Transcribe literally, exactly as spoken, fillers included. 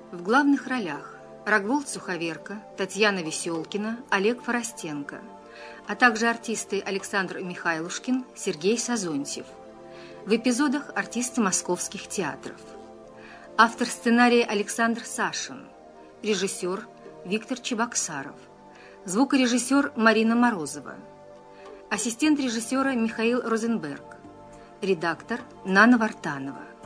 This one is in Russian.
В главных ролях Рогволд Суховерка, Татьяна Веселкина, Олег Форостенко, а также артисты Александр Михайлушкин, Сергей Сазонтьев. В эпизодах артисты московских театров. Автор сценария Александр Сашин. Режиссер Виктор Чебоксаров. Звукорежиссер Марина Морозова. Ассистент режиссера Михаил Розенберг. Редактор Нана Вартанова.